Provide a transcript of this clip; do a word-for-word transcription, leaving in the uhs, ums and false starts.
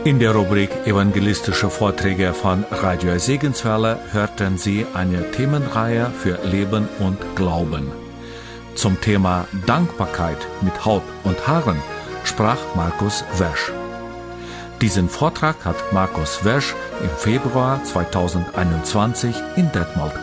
In der Rubrik Evangelistische Vorträge von Radio Segenswelle hörten Sie eine Themenreihe für Leben und Glauben. Zum Thema Dankbarkeit mit Haupt und Haaren sprach Markus Wesch. Diesen Vortrag hat Markus Wesch im Februar zweitausendeinundzwanzig in Detmold